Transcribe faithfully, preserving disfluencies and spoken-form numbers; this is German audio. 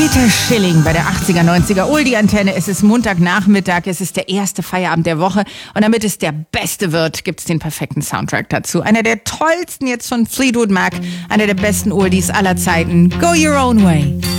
Peter Schilling bei der achtziger, neunziger Oldie-Antenne. Es ist Montagnachmittag, es ist der erste Feierabend der Woche. Und damit es der beste wird, gibt's den perfekten Soundtrack dazu. Einer der tollsten jetzt von Fleetwood Mac, einer der besten Oldies aller Zeiten. Go Your Own Way.